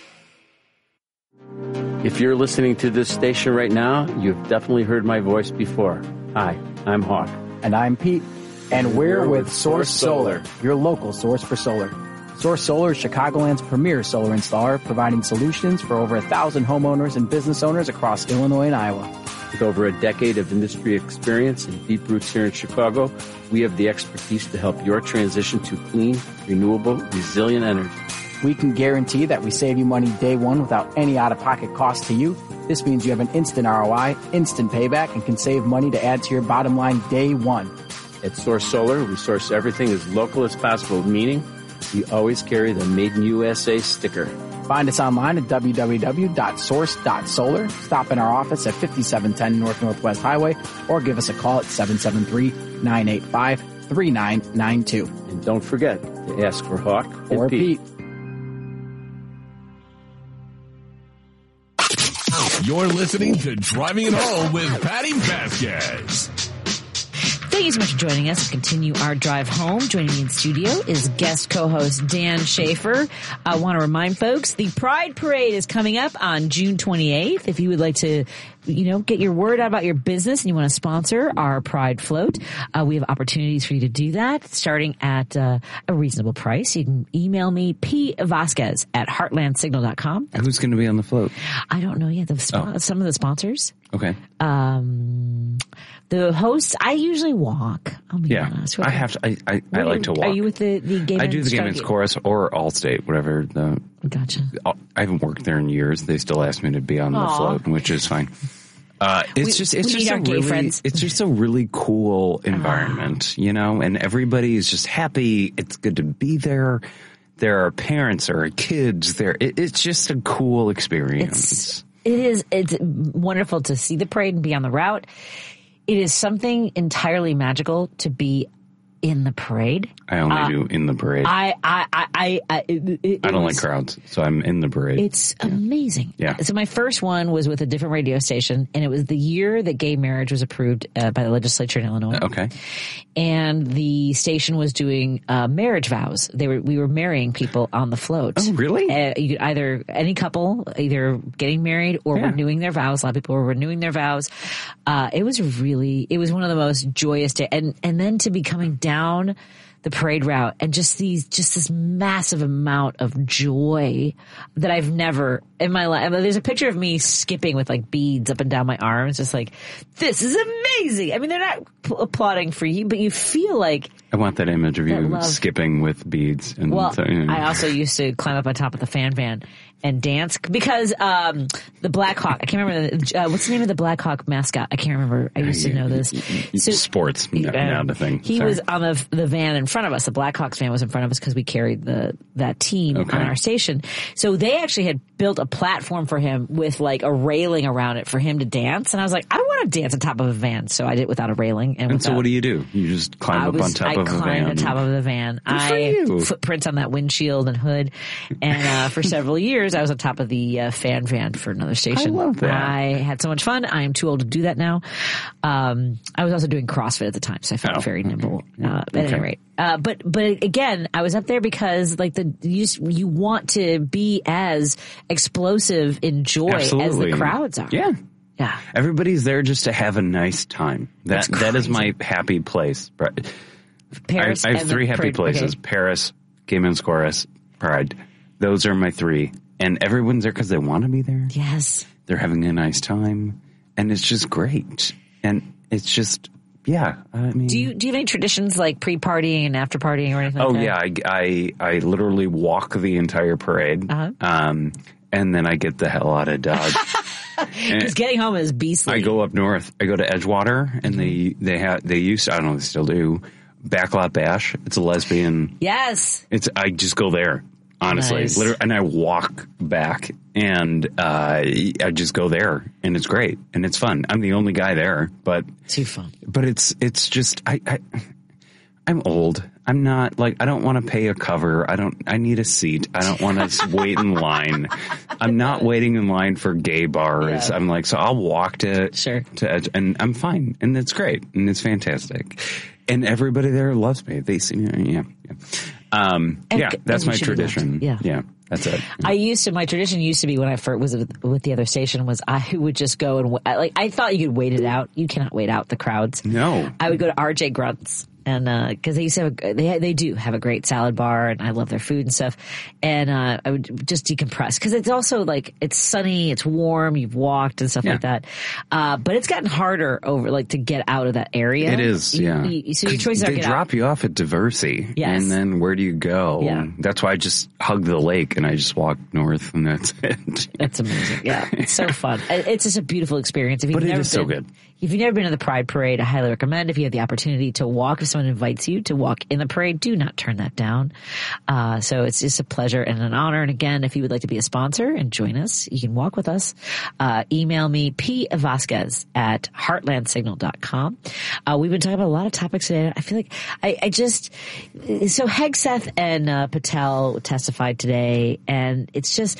If you're listening to this station right now, you've definitely heard my voice before. Hi, I'm Hawk. And I'm Pete. And we're with Source Solar, your local source for solar. Source Solar is Chicagoland's premier solar installer, providing solutions for over 1,000 homeowners and business owners across Illinois and Iowa. With over a decade of industry experience and deep roots here in Chicago, we have the expertise to help your transition to clean, renewable, resilient energy. We can guarantee that we save you money day one without any out-of-pocket cost to you. This means you have an instant ROI, instant payback, and can save money to add to your bottom line day one. At Source Solar, we source everything as local as possible, meaning we always carry the Made in USA sticker. Find us online at www.source.solar. Stop in our office at 5710 North Northwest Highway or give us a call at 773-985-3992. And don't forget to ask for Hawk or Pete. You're listening to Driving It Home with Patty Vasquez. Thank you so much for joining us. Continue our drive home. Joining me in studio is guest co-host Dan Schaefer. I want to remind folks, the Pride Parade is coming up on June 28th. If you would like to, get your word out about your business and you want to sponsor our Pride Float, we have opportunities for you to do that starting at a reasonable price. You can email me, pvasquez@heartlandsignal.com. And who's going to be on the float? I don't know yet. Some of the sponsors. Okay. The hosts, I usually walk. I'll be honest. I have to. I like to walk. Are you with the Gay I do the Gay Men's Chorus or Allstate, whatever. Gotcha. I haven't worked there in years. They still ask me to be on the float, which is fine. It's just a really cool environment, and everybody is just happy. It's good to be there. There are parents, there are kids there. It's just a cool experience. It's wonderful to see the parade and be on the route. It is something entirely magical to be in the parade. I only do in the parade. I don't like crowds, so I'm in the parade. It's amazing. Yeah. So my first one was with a different radio station, and it was the year that gay marriage was approved by the legislature in Illinois. Okay. And the station was doing marriage vows. We were marrying people on the float. Oh, really? You could either any couple either getting married or renewing their vows. A lot of people were renewing their vows. It was one of the most joyous days, and then to be coming down the parade route and just this massive amount of joy that I've never in my life. I mean, there's a picture of me skipping with like beads up and down my arms, just like, this is amazing. I mean, they're not applauding for you, but you feel like. I want that image of you skipping with beads. And I also used to climb up on top of the fan van and dance because the Black Hawk. I can't remember what's the name of the Black Hawk mascot. I can't remember. I used to know this. So, sports, now the thing. He was on the van in front of us. The Black Hawks van was in front of us because we carried that team on our station. So they actually had built a platform for him with like a railing around it for him to dance. And I was like, I want to dance on top of a van. So I did it without a railing. And so what do? You just climb up on top of a van? I climbed on top of the van. Footprints on that windshield and hood. And for several years, I was on top of the fan van for another station. I love that. I had so much fun. I am too old to do that now. I was also doing CrossFit at the time, so I felt very nimble. At any rate. But again, I was up there because like you want to be as explosive in joy as the crowds are. Yeah. Yeah. Everybody's there just to have a nice time. That is my happy place. Paris. I have three happy places. Okay. Paris, Gay Men's Chorus, Pride. Those are my three. And everyone's there because they want to be there. Yes. They're having a nice time. And it's just great. And it's just, I mean. Do you have any traditions like pre-partying and after partying or anything like that? Yeah. I literally walk the entire parade. Uh-huh. And then I get the hell out of Dodge. Because getting home is beastly. I go up north. I go to Edgewater, and they used to, I don't know if they still do, Backlot Bash. It's a lesbian. Yes. I just go there, honestly. Nice. Literally, and I walk back, and I just go there, and it's great, and it's fun. I'm the only guy there, but too fun. But it's just I'm old. I'm not like, I don't want to pay a cover. I need a seat. I don't want to wait in line. I'm not waiting in line for gay bars. Yeah. I'm like, so I'll walk to Edge, and I'm fine. And it's great. And it's fantastic. And everybody there loves me. They see me. That's my tradition. Yeah. That's it. My tradition used to be when I first was with the other station was I would just go and I thought you could wait it out. You cannot wait out the crowds. No. I would go to RJ Grunt's. And, cause they used to they do have a great salad bar and I love their food and stuff. And, I would just decompress cause it's also like, it's sunny, it's warm, you've walked and stuff like that. But it's gotten harder to get out of that area. It is, so your choices are they drop you off at Diversey. Yes. And then where do you go? Yeah. That's why I just hug the lake and I just walk north and that's it. That's amazing. Yeah. It's so fun. It's just a beautiful experience. But it is so good. If you've never been to the Pride Parade, I highly recommend. If you have the opportunity to walk, if someone invites you to walk in the parade, do not turn that down. So it's just a pleasure and an honor. And again, if you would like to be a sponsor and join us, you can walk with us. Email me, pvasquez at heartlandsignal.com. We've been talking about a lot of topics today. I feel like so Hegseth and Patel testified today, and it's just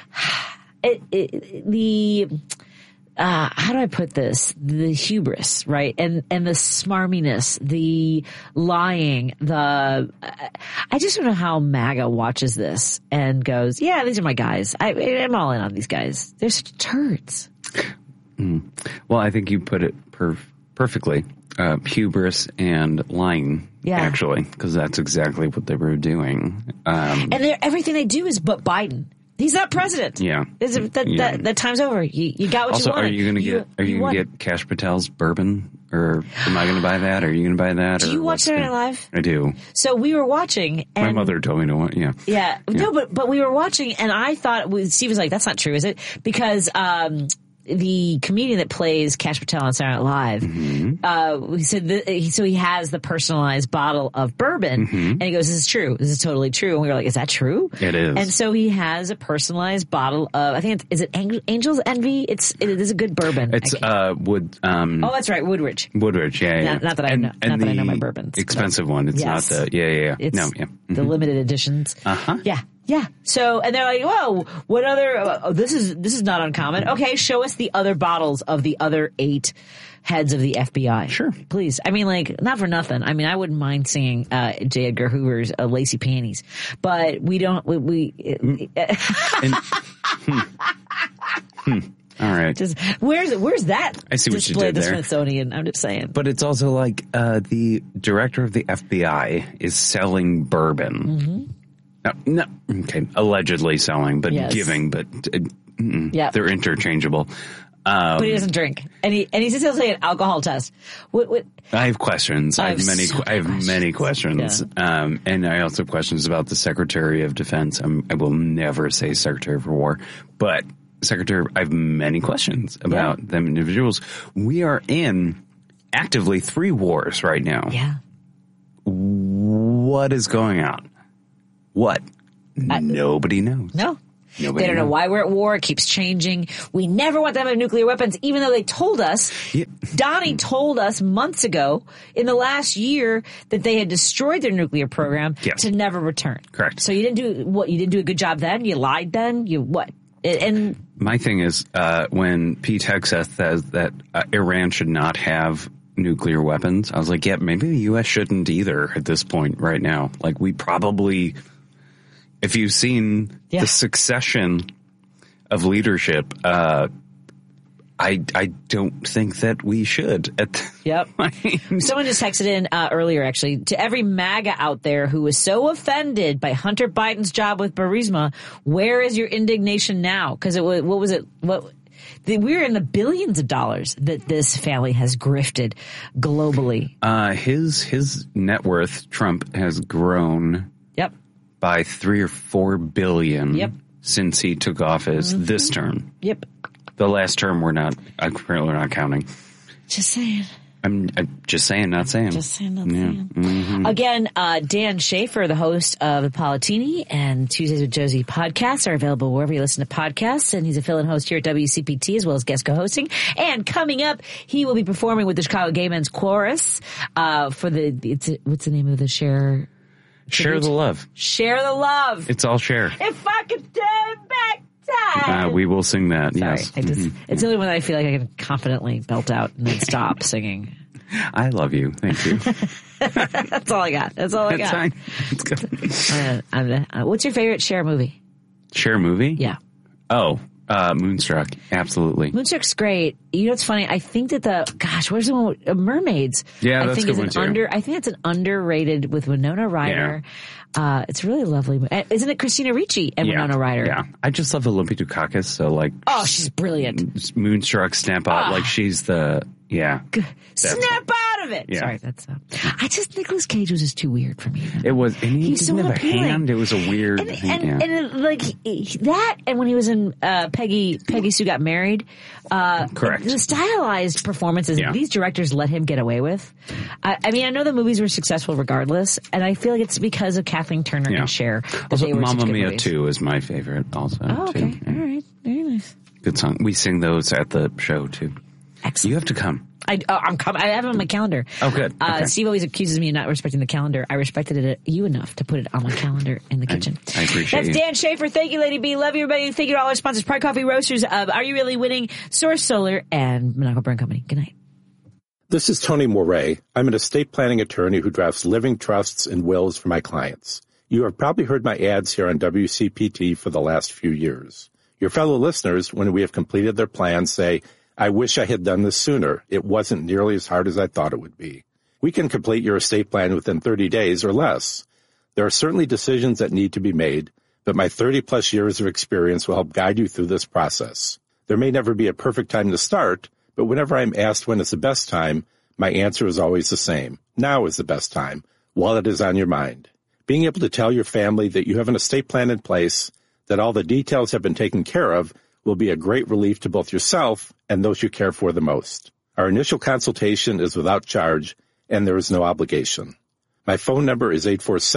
how do I put this? The hubris, right? And the smarminess, the lying, I just don't know how MAGA watches this and goes, yeah, these are my guys. I'm all in on these guys. They're such turds. Well, I think you put it perfectly. Hubris and lying, actually, because that's exactly what they were doing. And everything they do is but Biden. He's not president. Yeah. That time's over. You got what you wanted. Also, are you going to get Kash Patel's bourbon? Or am I going to buy that? Are you going to buy that? Do you watch Saturday Night Live? I do. So we were watching. And my mother told me to watch. Yeah. Yeah. No, but we were watching and I thought, Steve was like, that's not true, is it? Because, the comedian that plays Kash Patel on Saturday Night Live, he said so he has the personalized bottle of bourbon, and he goes, "This is true. This is totally true." And we were like, "Is that true?" It is. And so he has a personalized bottle of, I think is it Angel's Envy? It is a good bourbon. It's Wood. Oh, that's right, Woodridge. Woodridge, yeah. Not that I know. Not that I know my bourbons. Expensive one. It's not the. Yeah. It's no, yeah. The limited editions. Yeah. Yeah. So, and they're like, whoa, what other, this is not uncommon. Okay, show us the other bottles of the other 8 heads of the FBI. Sure. Please. I mean, like, not for nothing. I mean, I wouldn't mind seeing, J. Edgar Hoover's Lacy Panties, but we don't, All right. Just, where's that? I see what you display did the there. Smithsonian? I'm just saying. But it's also like, the director of the FBI is selling bourbon. No, okay, allegedly selling, but giving, but they're interchangeable. But he doesn't drink, and he says he'll say an alcohol test. What? I have questions. I have many questions. Yeah. And I also have questions about the Secretary of Defense. I will never say Secretary for War, but I have many questions about them individuals. We are in actively 3 wars right now. Yeah. What is going on? What? Nobody knows. No. Nobody they don't know knows. why we're at war. It keeps changing. We never want them to have nuclear weapons, even though they told us. Donnie told us months ago in the last year that they had destroyed their nuclear program to never return. Correct. So you didn't do a good job then? You lied then? You what? And my thing is, when Pete Hegseth says that Iran should not have nuclear weapons, I was like, yeah, maybe the U.S. shouldn't either at this point right now. Like, we probably, if you've seen the succession of leadership, I don't think that we should. Someone just texted in earlier, actually, to every MAGA out there who was so offended by Hunter Biden's job with Burisma, where is your indignation now? Because we're in the billions of dollars that this family has grifted globally. His net worth, Trump, has grown by $3 or $4 billion since he took office this term. The last term we're not counting. Just saying. I'm just saying, not saying. Just saying, not saying. Again, Dan Schaefer, the host of the Politini and Tuesdays with Josie podcasts, are available wherever you listen to podcasts. And he's a fill-in host here at WCPT as well as guest co-hosting. And coming up, he will be performing with the Chicago Gay Men's Chorus for what's the name of the Share the Love. Share the Love. It's all share. If I could turn back time. We will sing that. Sorry, yes. It's the only one that I feel like I can confidently belt out and then stop singing. I love you. Thank you. That's all I got. That's all I got. Fine. Let's go. What's your favorite Cher movie? Cher movie? Yeah. Oh, Moonstruck. Absolutely. Moonstruck's great. You know what's funny? I think that where's the one with Mermaids? Yeah, that's a good one too. I think it's an underrated with Winona Ryder. Yeah. It's a really lovely movie. Isn't it Christina Ricci and Winona Ryder? Yeah. I just love Olympia Dukakis. So like. Oh, she's brilliant. Moonstruck, Snap Out. Like she's the, Snap out of it. Yeah. Sorry, that's. I just Nicolas Cage was just too weird for me. It was. And he didn't have a hand. It was a weird thing. And like that, and when he was in Peggy Sue Got Married. Correct. The stylized performances these directors let him get away with. I mean, I know the movies were successful regardless, and I feel like it's because of Kathleen Turner and Cher. Also, Mamma Mia 2 is my favorite. Also, oh, okay, too. All right, very nice. Good song. We sing those at the show too. Excellent. You have to come. I'm coming. I have it on my calendar. Oh, good. Okay. Steve always accuses me of not respecting the calendar. I respected you enough to put it on my calendar in the kitchen. I appreciate That's Dan Schaefer. Thank you, Lady B. Love you, everybody. Thank you to all our sponsors, Pride Coffee Roasters, Are You Really Winning, Source Solar, and Monaco Brewing Company. Good night. This is Tony Moret. I'm an estate planning attorney who drafts living trusts and wills for my clients. You have probably heard my ads here on WCPT for the last few years. Your fellow listeners, when we have completed their plans, say, I wish I had done this sooner. It wasn't nearly as hard as I thought it would be. We can complete your estate plan within 30 days or less. There are certainly decisions that need to be made, but my 30-plus years of experience will help guide you through this process. There may never be a perfect time to start, but whenever I'm asked when is the best time, my answer is always the same. Now is the best time, while it is on your mind. Being able to tell your family that you have an estate plan in place, that all the details have been taken care of, will be a great relief to both yourself and those you care for the most. Our initial consultation is without charge, and there is no obligation. My phone number is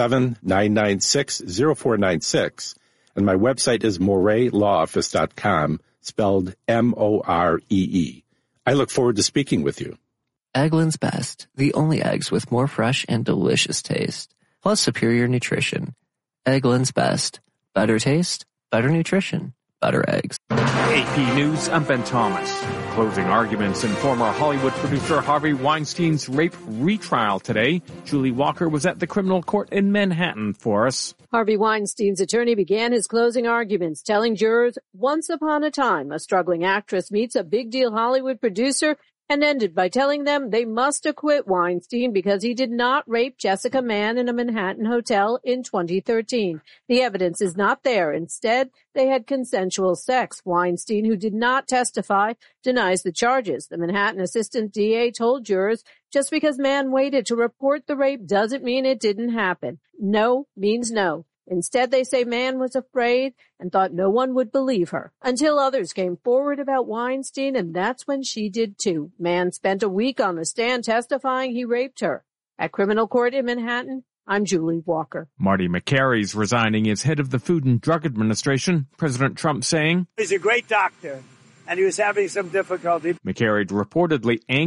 847-996-0496, and my website is moreelawoffice.com, spelled M-O-R-E-E. I look forward to speaking with you. Eggland's Best, the only eggs with more fresh and delicious taste, plus superior nutrition. Eggland's Best. Better taste, better nutrition, better eggs. AP News, I'm Ben Thomas. Closing arguments in former Hollywood producer Harvey Weinstein's rape retrial today. Julie Walker was at the criminal court in Manhattan for us. Harvey Weinstein's attorney began his closing arguments, telling jurors, once upon a time, a struggling actress meets a big-deal Hollywood producer, and ended by telling them they must acquit Weinstein because he did not rape Jessica Mann in a Manhattan hotel in 2013. The evidence is not there. Instead, they had consensual sex. Weinstein, who did not testify, denies the charges. The Manhattan assistant DA told jurors, just because Mann waited to report the rape doesn't mean it didn't happen. No means no. Instead, they say Mann was afraid and thought no one would believe her until others came forward about Weinstein, and that's when she did too. Mann spent a week on the stand testifying he raped her. At criminal court in Manhattan, I'm Julie Walker. Marty McCary's resigning as head of the Food and Drug Administration. President Trump saying, he's a great doctor, and he was having some difficulty. McCary reportedly angry